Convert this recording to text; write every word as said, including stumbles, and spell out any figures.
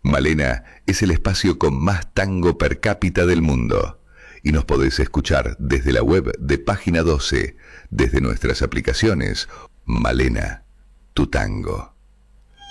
Malena es el espacio con más tango per cápita del mundo. Y nos podés escuchar desde la web de Página doce, desde nuestras aplicaciones. Malena, tu tango.